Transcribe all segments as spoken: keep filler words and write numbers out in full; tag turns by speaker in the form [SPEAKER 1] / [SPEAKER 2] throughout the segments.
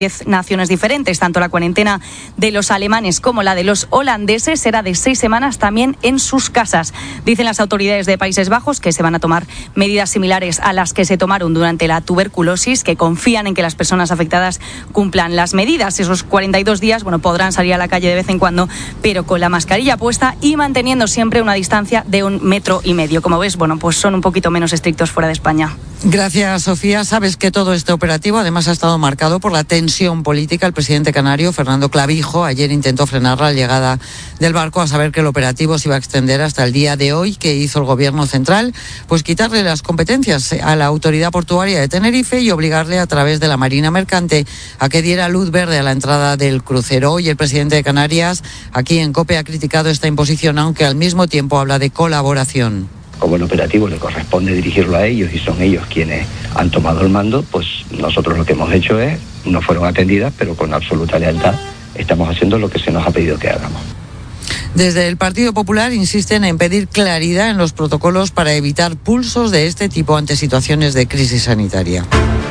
[SPEAKER 1] diez naciones diferentes. Tanto la cuarentena de los alemanes como la de los holandeses será de seis semanas también en sus casas. Dicen las autoridades de Países Bajos que se van a tomar medidas similares a las que se tomaron durante la tuberculosis, que confían en que las personas afectadas cumplan las medidas. Esos cuarenta y dos días, bueno, podrán salir a la calle de vez en cuando, pero con la mascarilla puesta y manteniendo siempre una distancia de un metro y medio. Como ves, bueno, pues son un poquito menos estrictos fuera de España.
[SPEAKER 2] Gracias, Sofía. Sabes que todo este operativo además ha estado marcado por la tensión política. El presidente canario, Fernando Clavijo, ayer intentó frenar la llegada del barco, a saber que el operativo se iba a extender hasta el día de hoy. ¿Qué hizo el gobierno central? Pues quitarle las competencias a la autoridad portuaria de Tenerife y obligarle a través de la Marina Mercante a que diera luz verde a la entrada del crucero. Hoy el presidente de Canarias, aquí en COPE, ha criticado esta imposición, aunque al mismo tiempo habla de colaboración.
[SPEAKER 3] Como el operativo le corresponde dirigirlo a ellos y son ellos quienes han tomado el mando, pues nosotros lo que hemos hecho es, no fueron atendidas, pero con absoluta lealtad estamos haciendo lo que se nos ha pedido que hagamos.
[SPEAKER 2] Desde el Partido Popular insisten en pedir claridad en los protocolos para evitar pulsos de este tipo ante situaciones de crisis sanitaria.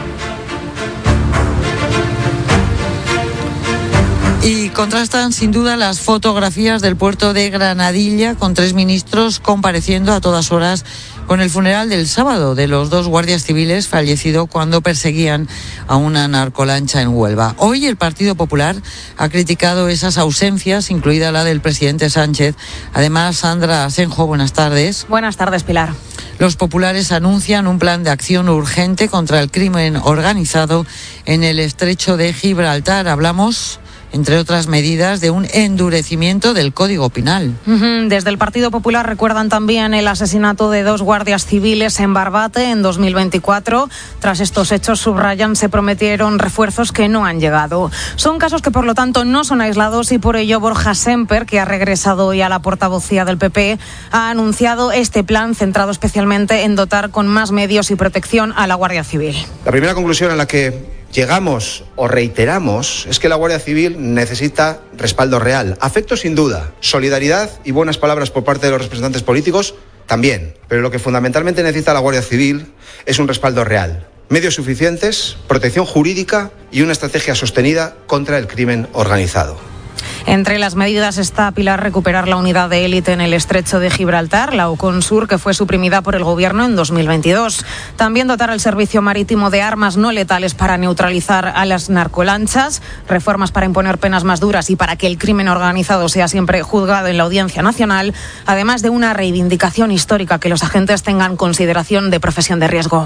[SPEAKER 2] Y contrastan sin duda las fotografías del puerto de Granadilla, con tres ministros compareciendo a todas horas con el funeral del sábado de los dos guardias civiles fallecidos cuando perseguían a una narcolancha en Huelva. Hoy el Partido Popular ha criticado esas ausencias, incluida la del presidente Sánchez. Además, Sandra Asenjo, buenas tardes.
[SPEAKER 1] Buenas tardes, Pilar.
[SPEAKER 2] Los populares anuncian un plan de acción urgente contra el crimen organizado en el estrecho de Gibraltar. Hablamos, entre otras medidas, de un endurecimiento del Código Penal.
[SPEAKER 4] Desde el Partido Popular recuerdan también el asesinato de dos guardias civiles en Barbate en dos mil veinticuatro. Tras estos hechos, subrayan, se prometieron refuerzos que no han llegado. Son casos que, por lo tanto, no son aislados y por ello Borja Semper, que ha regresado hoy a la portavocía del P P, ha anunciado este plan centrado especialmente en dotar con más medios y protección a la Guardia Civil.
[SPEAKER 5] La primera conclusión a la que llegamos o reiteramos es que la Guardia Civil necesita respaldo real. Afecto sin duda, solidaridad y buenas palabras por parte de los representantes políticos también. Pero lo que fundamentalmente necesita la Guardia Civil es un respaldo real. Medios suficientes, protección jurídica y una estrategia sostenida contra el crimen organizado.
[SPEAKER 4] Entre las medidas está, Pilar, recuperar la unidad de élite en el estrecho de Gibraltar, la UCONSUR, que fue suprimida por el Gobierno en dos mil veintidós. También dotar al servicio marítimo de armas no letales para neutralizar a las narcolanchas, reformas para imponer penas más duras y para que el crimen organizado sea siempre juzgado en la Audiencia Nacional, además de una reivindicación histórica, que los agentes tengan consideración de profesión de riesgo.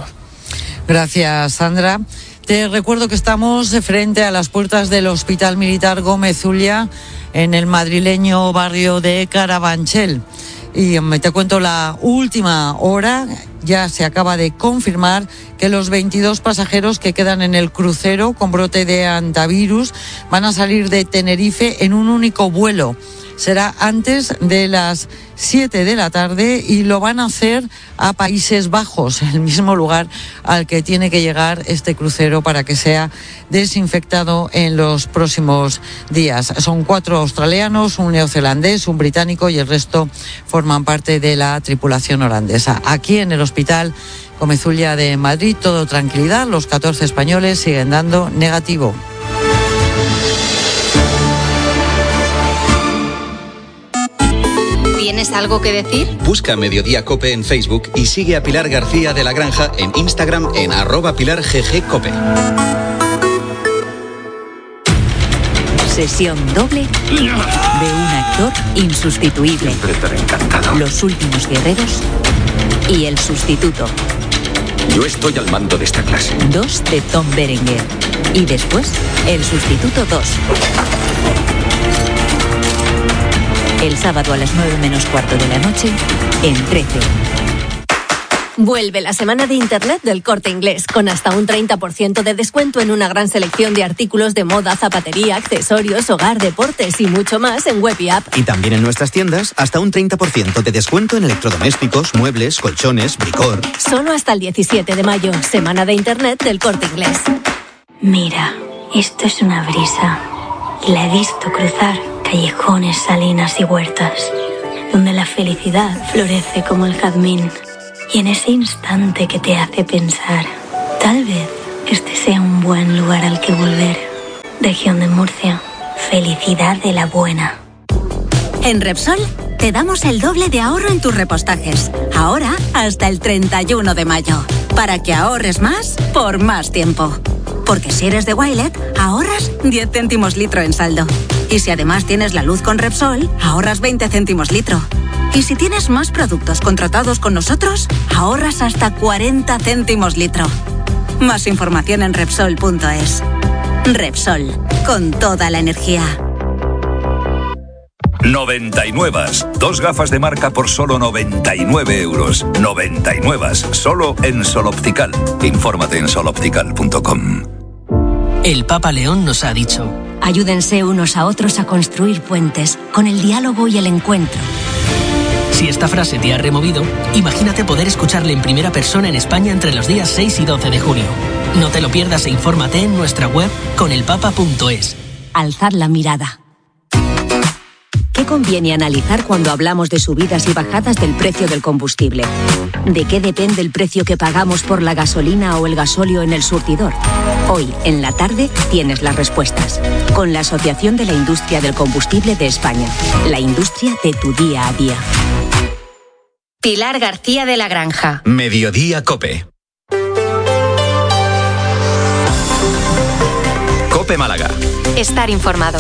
[SPEAKER 2] Gracias, Sandra. Te recuerdo que estamos frente a las puertas del Hospital Militar Gómez Zulia, en el madrileño barrio de Carabanchel. Y te cuento la última hora. Ya se acaba de confirmar que los veintidós pasajeros que quedan en el crucero con brote de hantavirus van a salir de Tenerife en un único vuelo. Será antes de las siete de la tarde y lo van a hacer a Países Bajos, el mismo lugar al que tiene que llegar este crucero para que sea desinfectado en los próximos días. Son cuatro australianos, un neozelandés, un británico y el resto forman parte de la tripulación holandesa. Aquí en el Hospital Gómez Zulia de Madrid, todo tranquilidad, los catorce españoles siguen dando negativo.
[SPEAKER 6] ¿Tienes algo que decir?
[SPEAKER 7] Busca Mediodía Cope en Facebook y sigue a Pilar García de la Granja en Instagram en arroba Pilar G G Cope.
[SPEAKER 8] Sesión doble de un actor insustituible.
[SPEAKER 9] Siempre estaré encantado.
[SPEAKER 8] Los últimos guerreros y El sustituto.
[SPEAKER 9] Yo estoy al mando de esta clase.
[SPEAKER 8] Dos de Tom Berenger. Y después, El sustituto dos. El sábado a las nueve menos cuarto de la noche, en trece.
[SPEAKER 10] Vuelve la semana de Internet del Corte Inglés, con hasta un treinta por ciento de descuento en una gran selección de artículos de moda, zapatería, accesorios, hogar, deportes y mucho más en web y app.
[SPEAKER 11] Y también en nuestras tiendas, hasta un treinta por ciento de descuento en electrodomésticos, muebles, colchones, bricor.
[SPEAKER 10] Solo hasta el diecisiete de mayo, semana de Internet del Corte Inglés.
[SPEAKER 12] Mira, esto es una brisa. Y la he visto cruzar callejones, salinas y huertas, donde la felicidad florece como el jazmín. Y en ese instante que te hace pensar, tal vez este sea un buen lugar al que volver. región de Murcia. Felicidad de la buena.
[SPEAKER 6] En Repsol te damos el doble de ahorro en tus repostajes. Ahora hasta el treinta y uno de mayo. Para que ahorres más por más tiempo. Porque si eres de Wilet, ahorras diez céntimos litro en saldo. Y si además tienes la luz con Repsol, ahorras veinte céntimos litro. Y si tienes más productos contratados con nosotros, ahorras hasta cuarenta céntimos litro. Más información en Repsol punto es. Repsol, con toda la energía.
[SPEAKER 13] noventa y nueve. Dos gafas de marca por solo noventa y nueve euros. noventa y nueve. Solo en Sol Optical. Infórmate en sol optical punto com.
[SPEAKER 14] El Papa León nos ha dicho:
[SPEAKER 15] ayúdense unos a otros a construir puentes con el diálogo y el encuentro.
[SPEAKER 14] Si esta frase te ha removido, imagínate poder escucharle en primera persona en España entre los días seis y doce de junio. No te lo pierdas e infórmate en nuestra web con el papa punto es.
[SPEAKER 15] Alzad la mirada.
[SPEAKER 16] ¿Qué conviene analizar cuando hablamos de subidas y bajadas del precio del combustible? ¿De qué depende el precio que pagamos por la gasolina o el gasóleo en el surtidor? Hoy, en la tarde, tienes las respuestas. Con la Asociación de la Industria del Combustible de España. La industria de tu día a día.
[SPEAKER 17] Pilar García de la Granja.
[SPEAKER 7] Mediodía Cope. Cope Málaga.
[SPEAKER 17] Estar informado.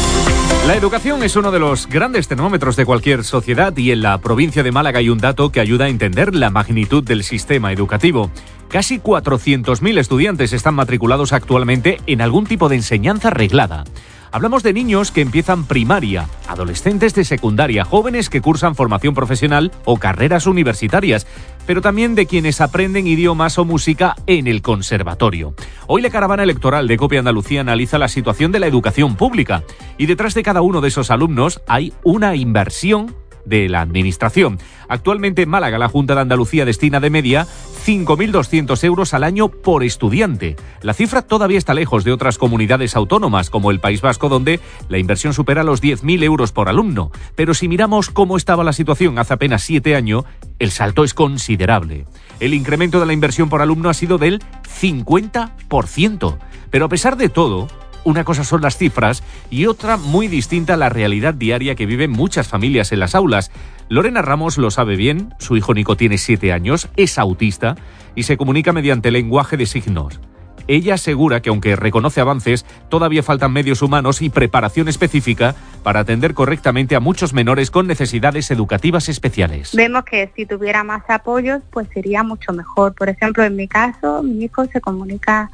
[SPEAKER 18] La educación es uno de los grandes termómetros de cualquier sociedad y en la provincia de Málaga hay un dato que ayuda a entender la magnitud del sistema educativo. Casi cuatrocientos mil estudiantes están matriculados actualmente en algún tipo de enseñanza reglada. Hablamos de niños que empiezan primaria, adolescentes de secundaria, jóvenes que cursan formación profesional o carreras universitarias, pero también de quienes aprenden idiomas o música en el conservatorio. Hoy la caravana electoral de COPE Andalucía analiza la situación de la educación pública y detrás de cada uno de esos alumnos hay una inversión de la administración. Actualmente en Málaga la Junta de Andalucía destina de media cinco mil doscientos euros al año por estudiante. La cifra todavía está lejos de otras comunidades autónomas como el País Vasco, donde la inversión supera los diez mil euros por alumno. Pero si miramos cómo estaba la situación hace apenas siete años, el salto es considerable. El incremento de la inversión por alumno ha sido del cincuenta por ciento. Pero a pesar de todo, una cosa son las cifras y otra muy distinta la realidad diaria que viven muchas familias en las aulas. Lorena Ramos lo sabe bien, su hijo Nico tiene siete años, es autista y se comunica mediante lenguaje de signos. Ella asegura que aunque reconoce avances, todavía faltan medios humanos y preparación específica para atender correctamente a muchos menores con necesidades educativas especiales.
[SPEAKER 19] Vemos que si tuviera más apoyos, pues sería mucho mejor. Por ejemplo, en mi caso, mi hijo se comunica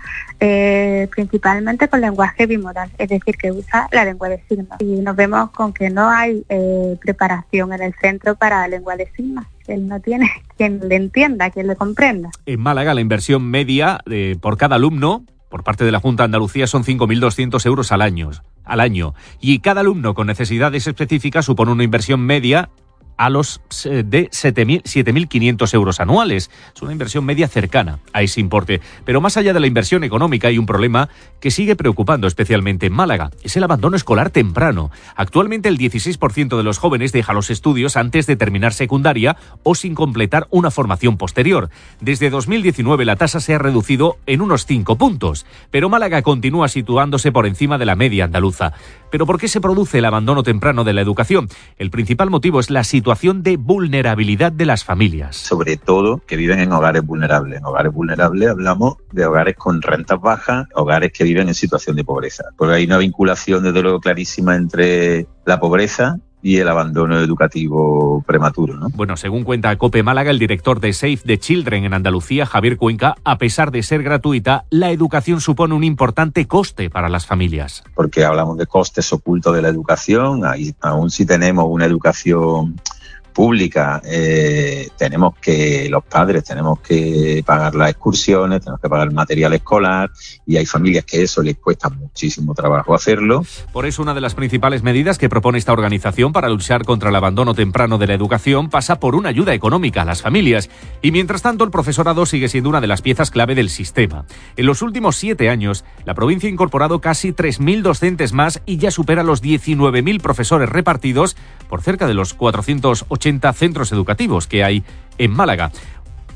[SPEAKER 19] eh, principalmente con lenguaje bimodal, es decir, que usa la lengua de signos. Y nos vemos con que no hay eh, preparación en el centro para lengua de signos. Él no tiene quien le entienda, quien le comprenda.
[SPEAKER 18] En Málaga, la inversión media eh, por cada alumno, por parte de la Junta de Andalucía, son cinco mil doscientos euros al año, al año. Y cada alumno con necesidades específicas supone una inversión media a los de siete mil quinientos euros anuales. Es una inversión media cercana a ese importe. Pero más allá de la inversión económica hay un problema que sigue preocupando especialmente en Málaga. Es el abandono escolar temprano. Actualmente el dieciséis por ciento de los jóvenes deja los estudios antes de terminar secundaria o sin completar una formación posterior. Desde dos mil diecinueve la tasa se ha reducido en unos cinco puntos. Pero Málaga continúa situándose por encima de la media andaluza. ¿Pero por qué se produce el abandono temprano de la educación? El principal motivo es la situación de vulnerabilidad de las familias.
[SPEAKER 20] Sobre todo que viven en hogares vulnerables. En hogares vulnerables hablamos de hogares con rentas bajas, hogares que viven en situación de pobreza. Porque hay una vinculación desde luego clarísima entre la pobreza y el abandono educativo prematuro, ¿no?
[SPEAKER 18] Bueno, según cuenta COPE Málaga, el director de Save the Children en Andalucía, Javier Cuenca, a pesar de ser gratuita, la educación supone un importante coste para las familias.
[SPEAKER 20] Porque hablamos de costes ocultos de la educación, ahí, aún si tenemos una educación pública, eh, tenemos que, los padres tenemos que pagar las excursiones, tenemos que pagar el material escolar y hay familias que eso les cuesta muchísimo trabajo hacerlo.
[SPEAKER 18] Por eso una de las principales medidas que propone esta organización para luchar contra el abandono temprano de la educación pasa por una ayuda económica a las familias. Y mientras tanto el profesorado sigue siendo una de las piezas clave del sistema. En los últimos siete años, la provincia ha incorporado casi tres mil docentes más y ya supera los diecinueve mil profesores repartidos por cerca de los cuatrocientos ochenta centros educativos que hay en Málaga.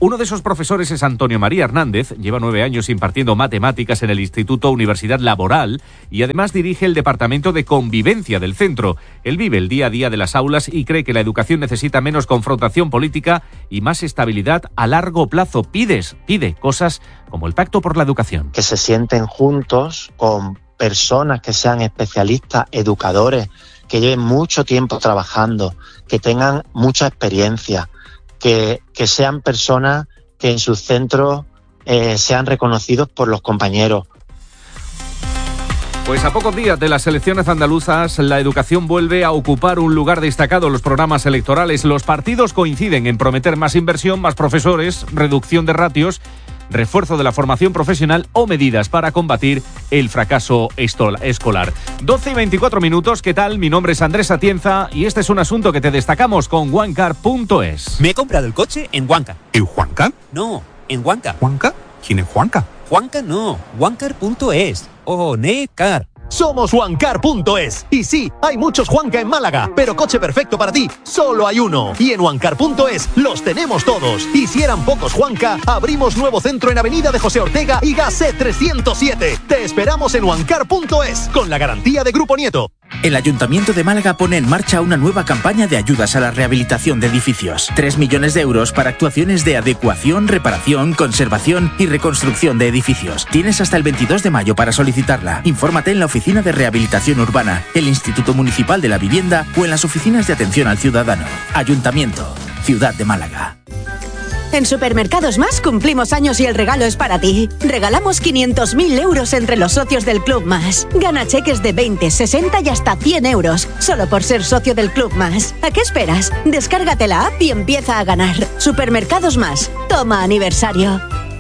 [SPEAKER 18] Uno de esos profesores es Antonio María Hernández, lleva nueve años impartiendo matemáticas en el Instituto Universidad Laboral y además dirige el Departamento de Convivencia del centro. Él vive el día a día de las aulas y cree que la educación necesita menos confrontación política y más estabilidad a largo plazo. Pides, pide cosas como el Pacto por la Educación.
[SPEAKER 21] Que se sienten juntos con personas que sean especialistas, educadores, que lleven mucho tiempo trabajando, que tengan mucha experiencia, que, que sean personas que en sus centros eh, sean reconocidos por los compañeros.
[SPEAKER 18] Pues a pocos días de las elecciones andaluzas, la educación vuelve a ocupar un lugar destacado en los programas electorales. Los partidos coinciden en prometer más inversión, más profesores, reducción de ratios, refuerzo de la formación profesional o medidas para combatir el fracaso escolar. doce y veinticuatro minutos, ¿qué tal? Mi nombre es Andrés Atienza y este es un asunto que te destacamos con Wancar punto es.
[SPEAKER 22] Me he comprado el coche en Wancar.
[SPEAKER 23] ¿En Juanca?
[SPEAKER 22] No, en Wancar.
[SPEAKER 23] ¿Juanca? ¿Quién es Juanca?
[SPEAKER 22] Juanca no, Wancar punto es. Oh, Necar.
[SPEAKER 24] Somos Wancar punto es. Y sí, hay muchos Juanca en Málaga, pero coche perfecto para ti, solo hay uno. Y en Wancar punto es los tenemos todos. Y si eran pocos Juanca, abrimos nuevo centro en Avenida de José Ortega y Gasset trescientos siete. Te esperamos en Wancar punto es, con la garantía de Grupo Nieto.
[SPEAKER 25] El Ayuntamiento de Málaga pone en marcha una nueva campaña de ayudas a la rehabilitación de edificios. Tres millones de euros para actuaciones de adecuación, reparación, conservación y reconstrucción de edificios. Tienes hasta el veintidós de mayo para solicitarla. Infórmate en la Oficina de Rehabilitación Urbana, el Instituto Municipal de la Vivienda o en las oficinas de atención al ciudadano. Ayuntamiento, Ciudad de Málaga.
[SPEAKER 26] En Supermercados Más cumplimos años y el regalo es para ti. Regalamos quinientos mil euros entre los socios del Club Más. Gana cheques de veinte, sesenta y hasta cien euros, solo por ser socio del Club Más. ¿A qué esperas? Descárgate la app y empieza a ganar. Supermercados Más. Toma aniversario.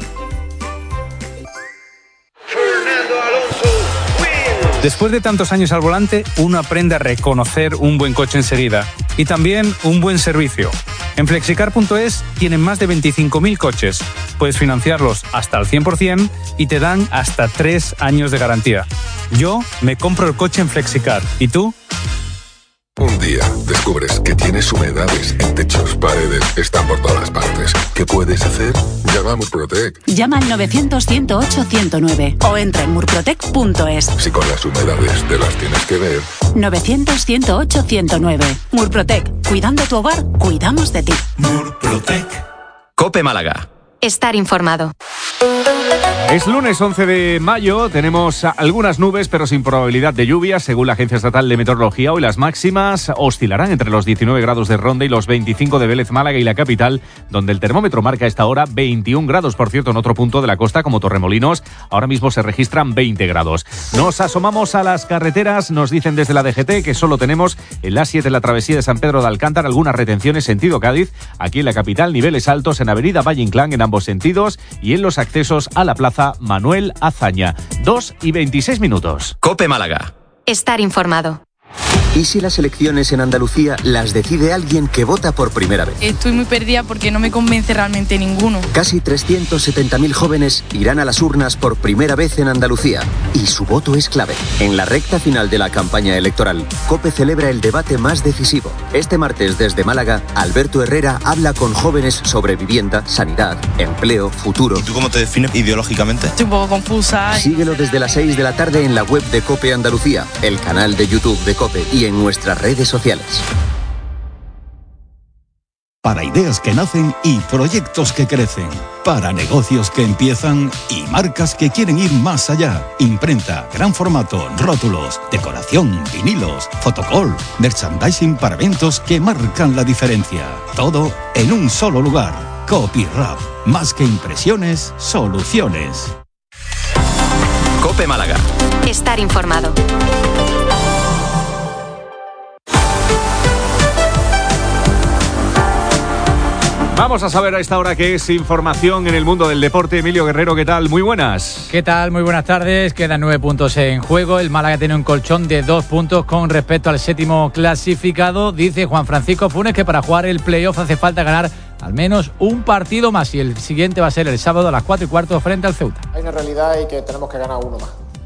[SPEAKER 27] Después de tantos años al volante, uno aprende a reconocer un buen coche enseguida y también un buen servicio. En Flexicar punto es tienen más de veinticinco mil coches. Puedes financiarlos hasta al cien por ciento y te dan hasta tres años de garantía. Yo me compro el coche en Flexicar. ¿Y tú?
[SPEAKER 28] Un día descubres que tienes humedades en techos, paredes, están por todas partes. ¿Qué puedes hacer? Llama a Murprotec.
[SPEAKER 29] Llama al novecientos, ciento ocho, ciento nueve o entra en murprotec punto es.
[SPEAKER 28] Si con las humedades te las tienes que ver.
[SPEAKER 29] novecientos, ciento ocho, ciento nueve. Murprotec. Cuidando tu hogar, cuidamos de ti.
[SPEAKER 28] Murprotec.
[SPEAKER 7] COPE Málaga.
[SPEAKER 17] Estar informado.
[SPEAKER 18] Es lunes once de mayo, tenemos algunas nubes pero sin probabilidad de lluvia según la Agencia Estatal de Meteorología. Hoy las máximas oscilarán entre los diecinueve grados de Ronda y los veinticinco de Vélez, Málaga y la capital, donde el termómetro marca a esta hora veintiún grados. Por cierto, en otro punto de la costa como Torremolinos ahora mismo se registran veinte grados. Nos asomamos a las carreteras, nos dicen desde la D G T que solo tenemos en la A siete, la travesía de San Pedro de Alcántara, algunas retenciones sentido Cádiz, aquí en la capital niveles altos en Avenida Valle Inclán en ambos sentidos y en los accesos a la plaza Manuel Azaña. dos y veintiséis minutos.
[SPEAKER 7] COPE Málaga.
[SPEAKER 17] Estar informado.
[SPEAKER 30] ¿Y si las elecciones en Andalucía las decide alguien que vota por primera vez?
[SPEAKER 31] Estoy muy perdida porque no me convence realmente ninguno.
[SPEAKER 30] Casi trescientos setenta mil jóvenes irán a las urnas por primera vez en Andalucía y su voto es clave. En la recta final de la campaña electoral, COPE celebra el debate más decisivo. Este martes desde Málaga, Alberto Herrera habla con jóvenes sobre vivienda, sanidad, empleo, futuro.
[SPEAKER 32] ¿Y tú cómo te defines ideológicamente?
[SPEAKER 31] Estoy un poco confusa.
[SPEAKER 30] Síguelo desde las seis de la tarde en la web de COPE Andalucía, el canal de YouTube de COPE y en nuestras redes sociales.
[SPEAKER 33] Para ideas que nacen y proyectos que crecen. Para negocios que empiezan y marcas que quieren ir más allá. Imprenta, gran formato, rótulos, decoración, vinilos, fotocall, merchandising para eventos que marcan la diferencia. Todo en un solo lugar. Copyrap. Más que impresiones, soluciones.
[SPEAKER 7] COPE Málaga.
[SPEAKER 17] Estar informado.
[SPEAKER 18] Vamos a saber a esta hora qué es información en el mundo del deporte. Emilio Guerrero, ¿qué tal? Muy buenas.
[SPEAKER 34] ¿Qué tal? Muy buenas tardes. Quedan nueve puntos en juego. El Málaga tiene un colchón de dos puntos con respecto al séptimo clasificado. Dice Juan Francisco Funes que para jugar el playoff hace falta ganar al menos un partido más y el siguiente va a ser el sábado a las cuatro y cuarto frente al Ceuta.
[SPEAKER 35] Hay una realidad y que tenemos que ganar uno más.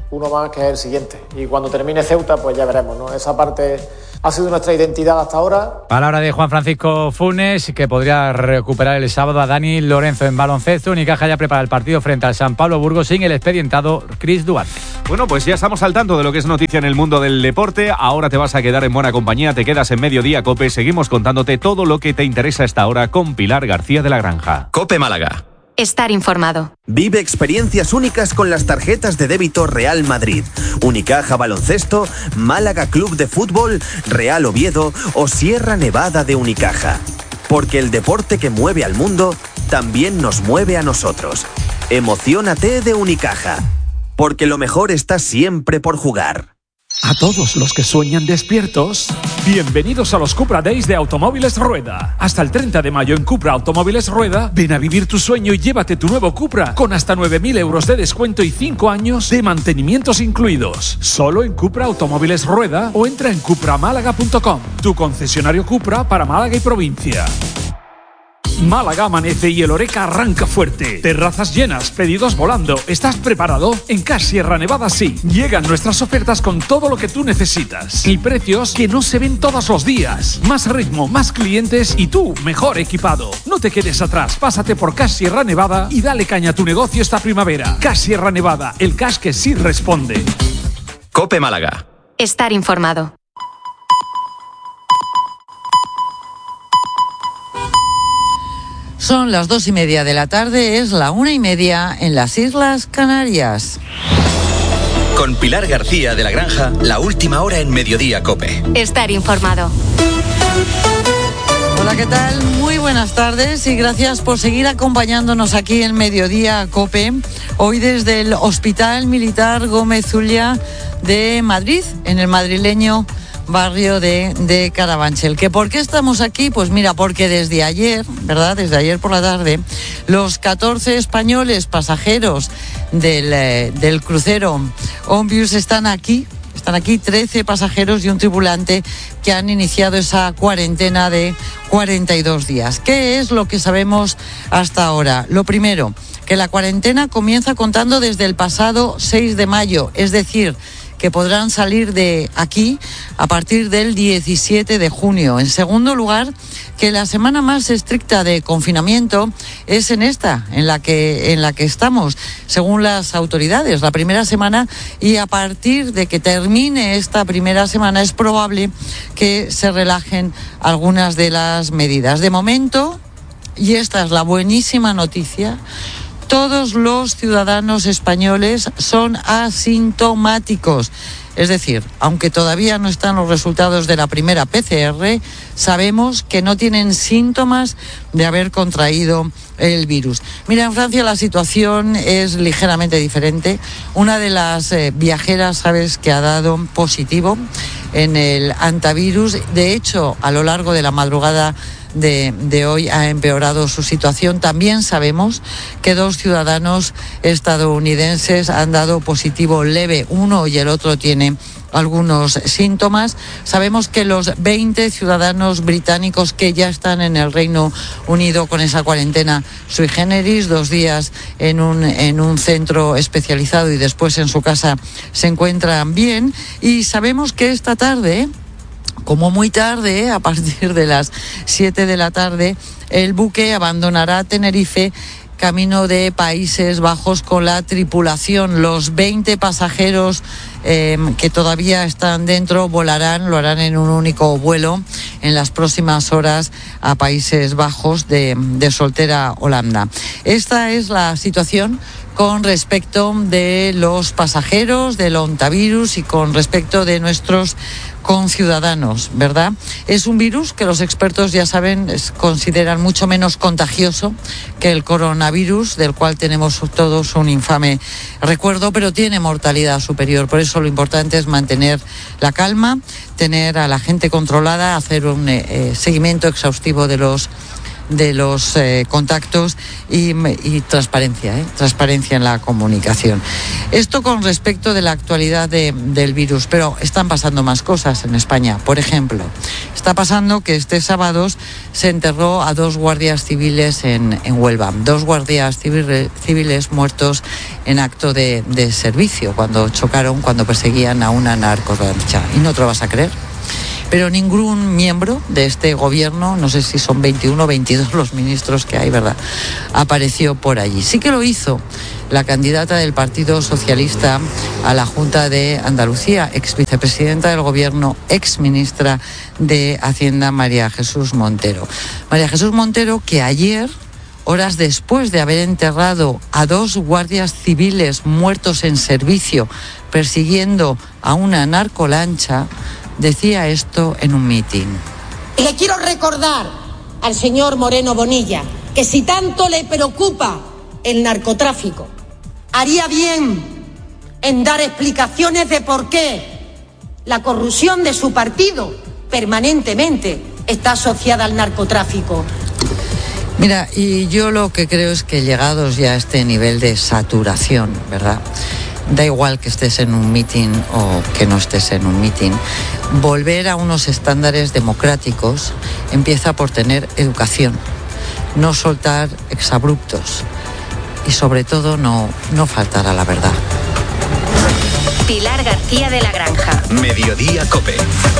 [SPEAKER 1] uno más que es el siguiente. Y cuando termine Ceuta, pues ya veremos, ¿no? Esa parte ha sido nuestra identidad hasta ahora.
[SPEAKER 34] Palabra de Juan Francisco Funes, que podría recuperar el sábado a Dani Lorenzo en baloncesto. Unicaja ya prepara el partido frente al San Pablo Burgos sin el expedientado Chris Duarte.
[SPEAKER 18] Bueno, pues ya estamos al tanto de lo que es noticia en el mundo del deporte. Ahora te vas a quedar en buena compañía, te quedas en Mediodía COPE. Seguimos contándote todo lo que te interesa a esta hora con Pilar García de la Granja.
[SPEAKER 7] COPE Málaga.
[SPEAKER 17] Estar informado.
[SPEAKER 2] Vive experiencias únicas con las tarjetas de débito Real Madrid, Unicaja Baloncesto, Málaga Club de Fútbol, Real Oviedo o Sierra Nevada de Unicaja. Porque el deporte que mueve al mundo también nos mueve a nosotros. Emociónate de Unicaja. Porque lo mejor está siempre por jugar.
[SPEAKER 3] A todos los que sueñan despiertos, bienvenidos a los Cupra Days de Automóviles Rueda. Hasta el treinta de mayo en Cupra Automóviles Rueda, ven a vivir tu sueño y llévate tu nuevo Cupra con hasta nueve mil euros de descuento y cinco años de mantenimientos incluidos. Solo en Cupra Automóviles Rueda o entra en cupra málaga punto com, tu concesionario Cupra para Málaga y provincia. Málaga amanece y el Oreca arranca fuerte. Terrazas llenas, pedidos volando. ¿Estás preparado? En Cash Sierra Nevada sí. Llegan nuestras ofertas con todo lo que tú necesitas. Y precios que no se ven todos los días. Más ritmo, más clientes y tú mejor equipado. No te quedes atrás. Pásate por Cash Sierra Nevada y dale caña a tu negocio esta primavera. Cash Sierra Nevada, el cash que sí responde.
[SPEAKER 7] COPE Málaga.
[SPEAKER 17] Estar informado.
[SPEAKER 4] Son las dos y media de la tarde, es la una y media en las Islas Canarias.
[SPEAKER 7] Con Pilar García de la Granja, la última hora en Mediodía COPE.
[SPEAKER 17] Estar informado.
[SPEAKER 4] Hola, ¿qué tal? Muy buenas tardes y gracias por seguir acompañándonos aquí en Mediodía COPE. Hoy desde el Hospital Militar Gómez Ulla de Madrid, en el madrileño barrio de, de Carabanchel. ¿Que por qué estamos aquí? Pues mira, porque desde ayer, ¿verdad? Desde ayer por la tarde, los catorce españoles pasajeros del, eh, del crucero Onvius están aquí. Están aquí trece pasajeros y un tripulante que han iniciado esa cuarentena de cuarenta y dos días. ¿Qué es lo que sabemos hasta ahora? Lo primero, que la cuarentena comienza contando desde el pasado seis de mayo, es decir, que podrán salir de aquí a partir del diecisiete de junio. En segundo lugar, que la semana más estricta de confinamiento es en esta, en la que, en la que estamos, según las autoridades, la primera semana, y a partir de que termine esta primera semana es probable que se relajen algunas de las medidas. De momento, y esta es la buenísima noticia, todos los ciudadanos españoles son asintomáticos. Es decir, aunque todavía no están los resultados de la primera P C R, sabemos que no tienen síntomas de haber contraído el virus. Mira, en Francia la situación es ligeramente diferente. Una de las eh, viajeras, sabes, que ha dado positivo en el antivirus. De hecho, a lo largo de la madrugada De, de hoy ha empeorado su situación. También sabemos que dos ciudadanos estadounidenses han dado positivo leve, uno y el otro tiene algunos síntomas. Sabemos que los veinte ciudadanos británicos que ya están en el Reino Unido con esa cuarentena sui generis, dos días en un, en un centro especializado y después en su casa, se encuentran bien. Y sabemos que esta tarde, como muy tarde, a partir de las siete de la tarde, el buque abandonará Tenerife camino de Países Bajos con la tripulación. Los veinte pasajeros eh, que todavía están dentro volarán, lo harán en un único vuelo en las próximas horas a Países Bajos de, de Soltera, Holanda. Esta es la situación con respecto de los pasajeros del ontavirus y con respecto de nuestros conciudadanos, ¿verdad? Es un virus que los expertos ya saben, es, consideran mucho menos contagioso que el coronavirus, del cual tenemos todos un infame recuerdo, pero tiene mortalidad superior. Por eso lo importante es mantener la calma, tener a la gente controlada, hacer un eh, seguimiento exhaustivo de los de los eh, contactos y, y transparencia, ¿eh? transparencia en la comunicación. Esto con respecto de la actualidad de, del virus, pero están pasando más cosas en España. Por ejemplo, está está pasando que este sábado se enterró a dos guardias civiles en, en Huelva, dos guardias civiles, civiles muertos en acto de, de servicio, cuando chocaron, cuando perseguían a una narcolancha. Y no te lo vas a creer, pero ningún miembro de este gobierno, no sé si son veintiuno o veintidós los ministros que hay, ¿verdad?, apareció por allí. Sí que lo hizo la candidata del Partido Socialista a la Junta de Andalucía, ex vicepresidenta del Gobierno, ex ministra de Hacienda, María Jesús Montero. María Jesús Montero, que ayer, horas después de haber enterrado a dos guardias civiles muertos en servicio persiguiendo a una narcolancha, decía esto en un mitin.
[SPEAKER 5] Le quiero recordar al señor Moreno Bonilla que si tanto le preocupa el narcotráfico, haría bien en dar explicaciones de por qué la corrupción de su partido permanentemente está asociada al narcotráfico.
[SPEAKER 4] Mira, y yo lo que creo es que llegados ya a este nivel de saturación, ¿verdad?, da igual que estés en un mitin o que no estés en un mitin, volver a unos estándares democráticos empieza por tener educación, no soltar exabruptos y sobre todo no, no faltar a la verdad.
[SPEAKER 17] Pilar García de la Granja.
[SPEAKER 2] Mediodía COPE.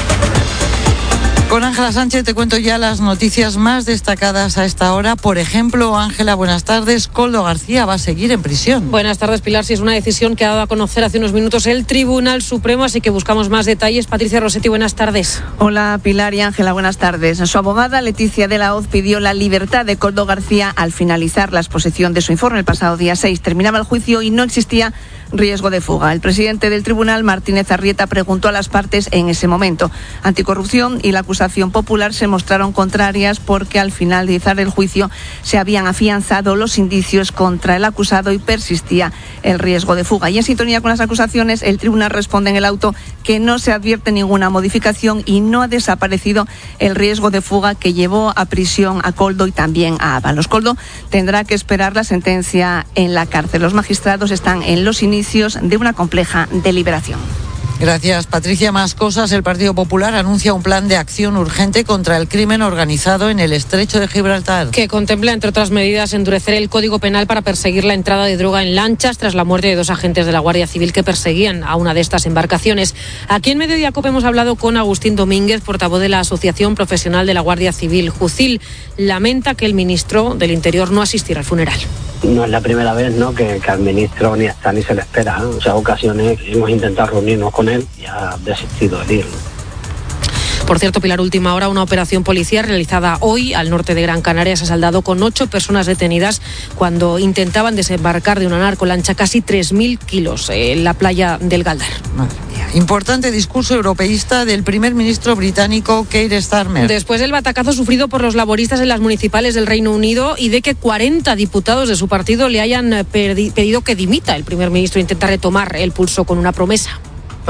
[SPEAKER 4] Con Ángela Sánchez te cuento ya las noticias más destacadas a esta hora. Por ejemplo, Ángela, buenas tardes. Koldo García va a seguir en prisión.
[SPEAKER 6] Buenas tardes, Pilar. Sí, es una decisión que ha dado a conocer hace unos minutos el Tribunal Supremo, así que buscamos más detalles. Patricia Rossetti, buenas tardes.
[SPEAKER 8] Hola, Pilar y Ángela, buenas tardes. Su abogada, Leticia de la Hoz, pidió la libertad de Koldo García al finalizar la exposición de su informe el pasado día seis. Terminaba el juicio y no existía riesgo de fuga. El presidente del tribunal, Martínez Arrieta, preguntó a las partes en ese momento. Anticorrupción y la acusación popular se mostraron contrarias porque al finalizar el juicio se habían afianzado los indicios contra el acusado y persistía el riesgo de fuga. Y en sintonía con las acusaciones, el tribunal responde en el auto que no se advierte ninguna modificación y no ha desaparecido el riesgo de fuga que llevó a prisión a Koldo y también a Ábalos. Koldo tendrá que esperar la sentencia en la cárcel. Los magistrados están en los inicios de una compleja deliberación.
[SPEAKER 4] Gracias, Patricia. Más cosas. El Partido Popular anuncia un plan de acción urgente contra el crimen organizado en el Estrecho de Gibraltar.
[SPEAKER 6] Que contempla, entre otras medidas, endurecer el Código Penal para perseguir la entrada de droga en lanchas tras la muerte de dos agentes de la Guardia Civil que perseguían a una de estas embarcaciones. Aquí en Mediodía COPE hemos hablado con Agustín Domínguez, portavoz de la Asociación Profesional de la Guardia Civil, JUCIL. Lamenta que el ministro del Interior no asistiera al funeral.
[SPEAKER 9] No es la primera vez, ¿no?, que, que al ministro ni está ni se le espera. En muchas ocasiones hemos intentado reunirnos con él y ha desistido de ir.
[SPEAKER 6] Por cierto, Pilar, última hora, una operación policial realizada hoy al norte de Gran Canaria se ha saldado con ocho personas detenidas cuando intentaban desembarcar de una narcolancha casi tres mil kilos en la playa del Galdar.
[SPEAKER 4] Madre mía. Importante discurso europeísta del primer ministro británico Keir Starmer.
[SPEAKER 6] Después del batacazo sufrido por los laboristas en las municipales del Reino Unido y de que cuarenta diputados de su partido le hayan pedido que dimita, el primer ministro intenta retomar el pulso con una promesa.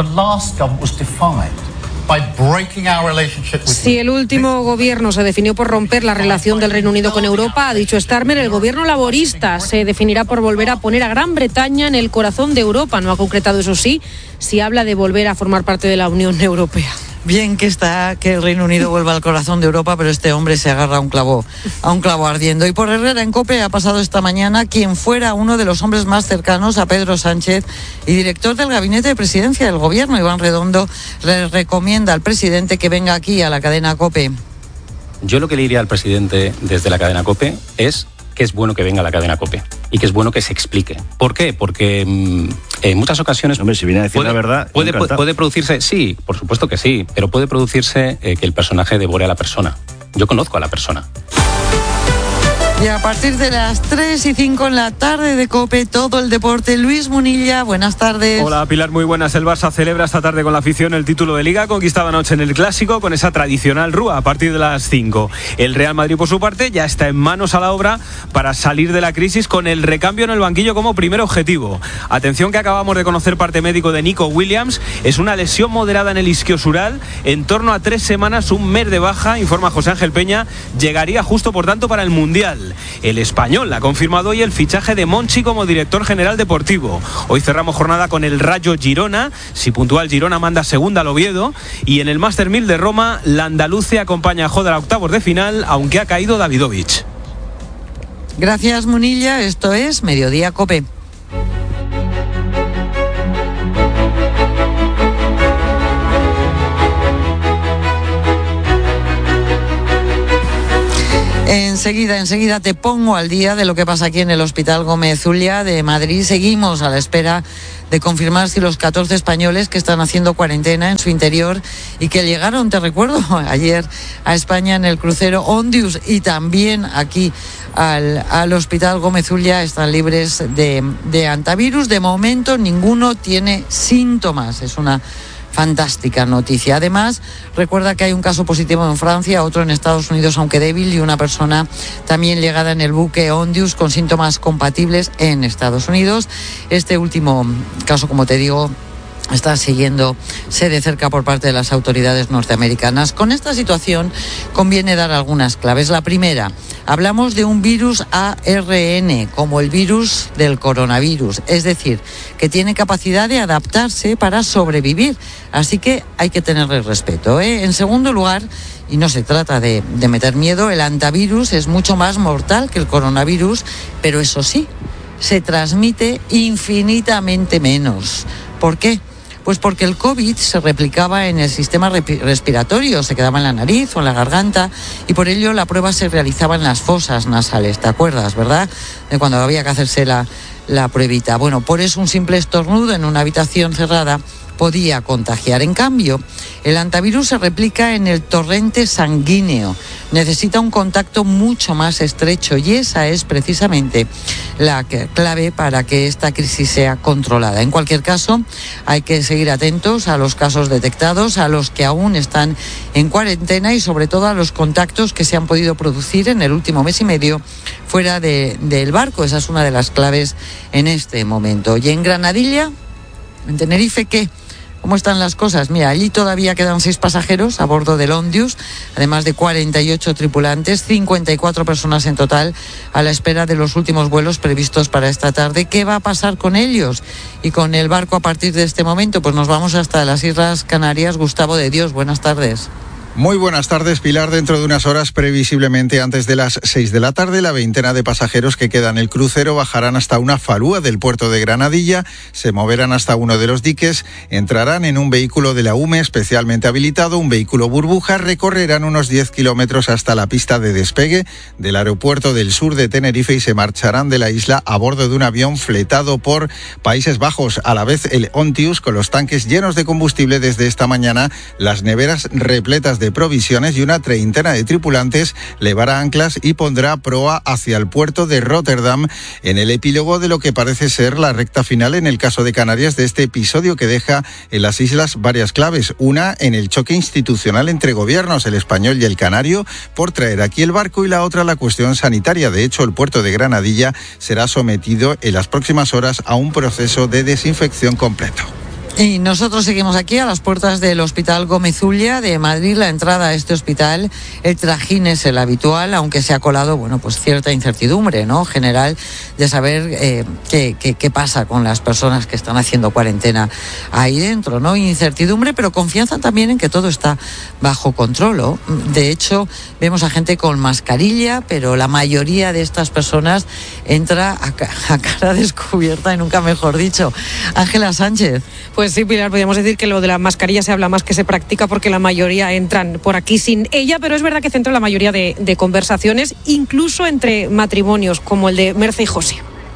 [SPEAKER 6] Si el último gobierno se definió por romper la relación del Reino Unido con Europa, ha dicho Starmer, el gobierno laborista se definirá por volver a poner a Gran Bretaña en el corazón de Europa. No ha concretado, eso sí, si habla de volver a formar parte de la Unión Europea.
[SPEAKER 4] Bien que está que el Reino Unido vuelva al corazón de Europa, pero este hombre se agarra a un clavo, a un clavo ardiendo. Y por Herrera en COPE ha pasado esta mañana quien fuera uno de los hombres más cercanos a Pedro Sánchez y director del Gabinete de Presidencia del Gobierno, Iván Redondo, le recomienda al presidente que venga aquí a la cadena COPE.
[SPEAKER 10] Yo lo que le diría al presidente desde la cadena COPE es que es bueno que venga a la cadena COPE y que es bueno que se explique. ¿Por qué? Porque mmm, en muchas ocasiones...
[SPEAKER 11] Hombre, si viene a decir
[SPEAKER 10] puede,
[SPEAKER 11] la verdad...
[SPEAKER 10] Puede, puede producirse, sí, por supuesto que sí, pero puede producirse eh, que el personaje devore a la persona. Yo conozco a la persona.
[SPEAKER 4] Y a partir de las tres y cinco en la tarde de COPE, todo el deporte. Luis Munilla, buenas tardes.
[SPEAKER 12] Hola Pilar, muy buenas. El Barça celebra esta tarde con la afición el título de Liga, conquistado anoche en el Clásico con esa tradicional rúa a partir de las cinco. El Real Madrid, por su parte, ya está en manos a la obra para salir de la crisis con el recambio en el banquillo como primer objetivo. Atención que acabamos de conocer parte médico de Nico Williams. Es una lesión moderada en el isquiosural, en torno a tres semanas, un mes de baja, informa José Ángel Peña. Llegaría justo, por tanto, para el Mundial. Mundial. El español ha confirmado hoy el fichaje de Monchi como director general deportivo. Hoy cerramos jornada con el Rayo Girona. Si puntúa el Girona, manda segunda al Oviedo. Y en el Master mil de Roma, la andaluce acompaña a Joder a octavos de final, aunque ha caído Davidovich.
[SPEAKER 4] Gracias, Munilla. Esto es Mediodía COPE. Enseguida, enseguida te pongo al día de lo que pasa aquí en el Hospital Gómez Ulla de Madrid. Seguimos a la espera de confirmar si los catorce españoles que están haciendo cuarentena en su interior y que llegaron, te recuerdo, ayer a España en el crucero Ondius y también aquí al, al Hospital Gómez Ulla están libres de, de antivirus. De momento ninguno tiene síntomas. Es una fantástica noticia. Además, recuerda que hay un caso positivo en Francia, otro en Estados Unidos, aunque débil, y una persona también llegada en el buque Ondius con síntomas compatibles en Estados Unidos. Este último caso, como te digo, está siguiéndose de cerca por parte de las autoridades norteamericanas. Con esta situación conviene dar algunas claves. La primera, hablamos de un virus A R N, como el virus del coronavirus, es decir, que tiene capacidad de adaptarse para sobrevivir, así que hay que tenerle respeto, ¿eh? En segundo lugar, y no se trata de, de meter miedo, el antivirus es mucho más mortal que el coronavirus, pero eso sí, se transmite infinitamente menos. ¿Por qué? Pues porque el COVID se replicaba en el sistema respiratorio, se quedaba en la nariz o en la garganta y por ello la prueba se realizaba en las fosas nasales, ¿te acuerdas, verdad? De cuando había que hacerse la, la pruebita. Bueno, por eso un simple estornudo en una habitación cerrada podía contagiar. En cambio, el antivirus se replica en el torrente sanguíneo. Necesita un contacto mucho más estrecho y esa es precisamente la clave para que esta crisis sea controlada. En cualquier caso, hay que seguir atentos a los casos detectados, a los que aún están en cuarentena y sobre todo a los contactos que se han podido producir en el último mes y medio fuera de, del barco. Esa es una de las claves en este momento. Y en Granadilla, en Tenerife, ¿qué? ¿Cómo están las cosas? Mira, allí todavía quedan seis pasajeros a bordo del Ondius, además de cuarenta y ocho tripulantes, cincuenta y cuatro personas en total, a la espera de los últimos vuelos previstos para esta tarde. ¿Qué va a pasar con ellos y con el barco a partir de este momento? Pues nos vamos hasta las Islas Canarias. Gustavo de Dios, buenas tardes.
[SPEAKER 11] Muy buenas tardes, Pilar. Dentro de unas horas, previsiblemente antes de las seis de la tarde, la veintena de pasajeros que quedan en el crucero bajarán hasta una falúa del puerto de Granadilla, se moverán hasta uno de los diques, entrarán en un vehículo de la U M E especialmente habilitado, un vehículo burbuja, recorrerán unos diez kilómetros hasta la pista de despegue del aeropuerto del sur de Tenerife y se marcharán de la isla a bordo de un avión fletado por Países Bajos. A la vez, el Ontius, con los tanques llenos de combustible desde esta mañana, las neveras repletas de de provisiones y una treintena de tripulantes levará anclas y pondrá proa hacia el puerto de Rotterdam en el epílogo de lo que parece ser la recta final en el caso de Canarias de este episodio que deja en las islas varias claves. Una en el choque institucional entre gobiernos, el español y el canario, por traer aquí el barco, y la otra la cuestión sanitaria. De hecho, el puerto de Granadilla será sometido en las próximas horas a un proceso de desinfección completo.
[SPEAKER 4] Y nosotros seguimos aquí a las puertas del Hospital Gómez Ulla de Madrid. La entrada a este hospital, el trajín es el habitual, aunque se ha colado, bueno, pues cierta incertidumbre, ¿no?, general, de saber eh, qué, qué, qué pasa con las personas que están haciendo cuarentena ahí dentro, ¿no? Incertidumbre, pero confianza también en que todo está bajo control, ¿no? De hecho, vemos a gente con mascarilla, pero la mayoría de estas personas entra a, a cara descubierta y nunca mejor dicho. Ángela Sánchez.
[SPEAKER 6] Pues sí, Pilar, podríamos decir que lo de la mascarilla se habla más que se practica porque la mayoría entran por aquí sin ella, pero es verdad que centra la mayoría de, de conversaciones, incluso entre matrimonios, como el de Merce y José.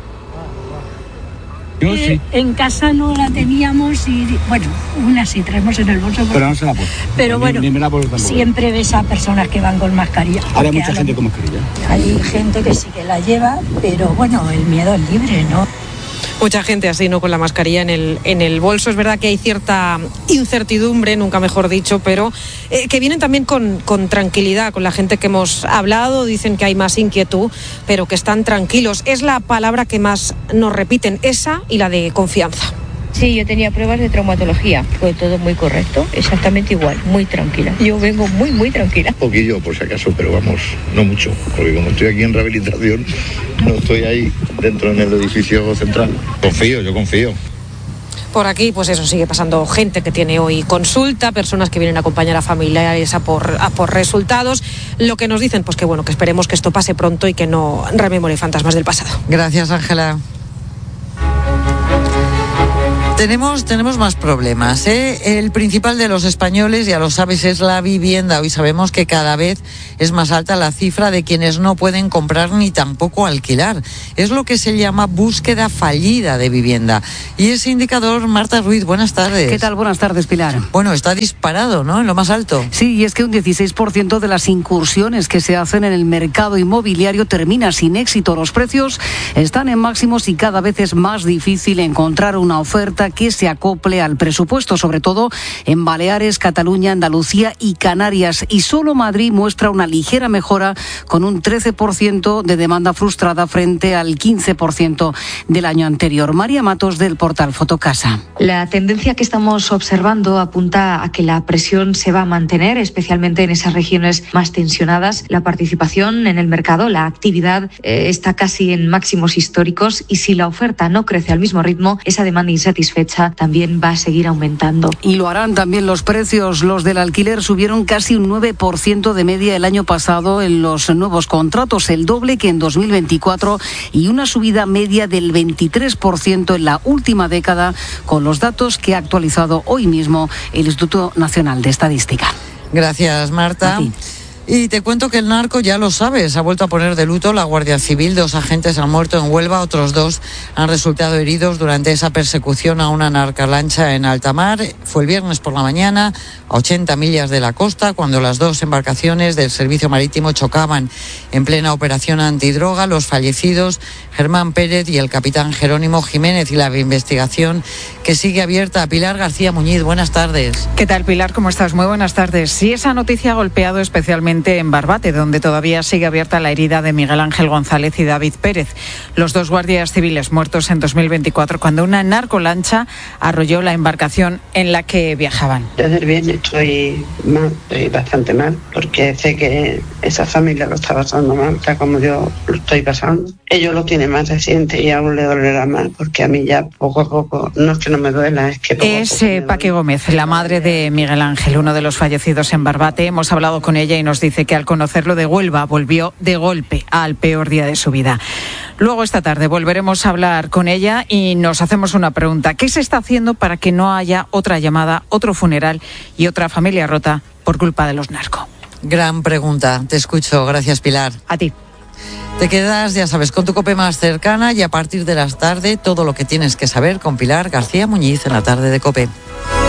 [SPEAKER 13] Yo sí. En casa no la teníamos y, bueno, una sí traemos en el bolso.
[SPEAKER 11] Pero no se la puedo.
[SPEAKER 13] Pero bueno, ni, ni siempre ves a personas que van con mascarilla.
[SPEAKER 11] Ahora hay mucha gente con mascarilla.
[SPEAKER 13] Hay gente que sí que la lleva, pero bueno, el miedo es libre, ¿no?
[SPEAKER 6] Mucha gente así, ¿no?, con la mascarilla en el, en el bolso. Es verdad que hay cierta incertidumbre, nunca mejor dicho, pero eh, que vienen también con, con tranquilidad. Con la gente que hemos hablado, dicen que hay más inquietud, pero que están tranquilos. Es la palabra que más nos repiten, esa y la de confianza.
[SPEAKER 14] Sí, yo tenía pruebas de traumatología. Fue todo muy correcto, exactamente igual, muy tranquila. Yo vengo muy, muy tranquila.
[SPEAKER 15] Un poquillo, por si acaso, pero vamos, no mucho. Porque como estoy aquí en rehabilitación, no estoy ahí dentro en el edificio central. Confío, yo confío.
[SPEAKER 6] Por aquí, pues eso, sigue pasando gente que tiene hoy consulta, personas que vienen a acompañar a familiares a por, a por resultados. Lo que nos dicen, pues que bueno, que esperemos que esto pase pronto y que no rememore fantasmas del pasado.
[SPEAKER 4] Gracias, Ángela. Tenemos, tenemos más problemas, ¿eh? El principal de los españoles, ya lo sabes, es la vivienda. Hoy sabemos que cada vez es más alta la cifra de quienes no pueden comprar ni tampoco alquilar. Es lo que se llama búsqueda fallida de vivienda. Y ese indicador, Marta Ruiz, buenas tardes.
[SPEAKER 16] ¿Qué tal? Buenas tardes, Pilar.
[SPEAKER 4] Bueno, está disparado, ¿no? En lo más alto.
[SPEAKER 16] Sí, y es que un dieciséis por ciento de las incursiones que se hacen en el mercado inmobiliario termina sin éxito. Los precios están en máximos y cada vez es más difícil encontrar una oferta que se acople al presupuesto, sobre todo en Baleares, Cataluña, Andalucía y Canarias. Y solo Madrid muestra una ligera mejora con un trece por ciento de demanda frustrada frente al quince por ciento del año anterior. María Matos, del portal Fotocasa.
[SPEAKER 19] La tendencia que estamos observando apunta a que la presión se va a mantener, especialmente en esas regiones más tensionadas. La participación en el mercado, la actividad eh, está casi en máximos históricos y si la oferta no crece al mismo ritmo, esa demanda insatisfecha también va a seguir aumentando.
[SPEAKER 16] Y lo harán también los precios. Los del alquiler subieron casi un nueve por ciento de media el año pasado en los nuevos contratos, el doble que en dos mil veinticuatro y una subida media del veintitrés por ciento en la última década, con los datos que ha actualizado hoy mismo el Instituto Nacional de Estadística.
[SPEAKER 4] Gracias, Marta. Y te cuento que el narco, ya lo sabes, ha vuelto a poner de luto la Guardia Civil. Dos agentes han muerto en Huelva, otros dos han resultado heridos durante esa persecución a una narcolancha en alta mar. Fue el viernes por la mañana, a ochenta millas de la costa, cuando las dos embarcaciones del servicio marítimo chocaban en plena operación antidroga. Los fallecidos, Germán Pérez y el capitán Jerónimo Jiménez, y la investigación que sigue abierta. Pilar García Muñiz, buenas tardes.
[SPEAKER 20] ¿Qué tal, Pilar? ¿Cómo estás? Muy buenas tardes. Sí, esa noticia ha golpeado especialmente en Barbate, donde todavía sigue abierta la herida de Miguel Ángel González y David Pérez, los dos guardias civiles muertos en dos mil veinticuatro cuando una narcolancha arrolló la embarcación en la que viajaban.
[SPEAKER 21] Desde el viernes estoy mal, estoy bastante mal, porque sé que esa familia lo está pasando mal, tal como yo lo estoy pasando. Ellos lo tienen más reciente y aún le dolerá más, porque a mí ya poco a poco, no es que no me duela, es que poco
[SPEAKER 20] Es
[SPEAKER 21] a poco
[SPEAKER 20] eh, Paque Gómez, la madre de Miguel Ángel, uno de los fallecidos en Barbate. Hemos hablado con ella y nos dice que al conocerlo de Huelva volvió de golpe al peor día de su vida. Luego esta tarde volveremos a hablar con ella y nos hacemos una pregunta. ¿Qué se está haciendo para que no haya otra llamada, otro funeral y otra familia rota por culpa de los narcos?
[SPEAKER 4] Gran pregunta. Te escucho. Gracias, Pilar.
[SPEAKER 20] A ti.
[SPEAKER 4] Te quedas, ya sabes, con tu COPE más cercana y a partir de las tarde todo lo que tienes que saber con Pilar García Muñiz en la tarde de COPE.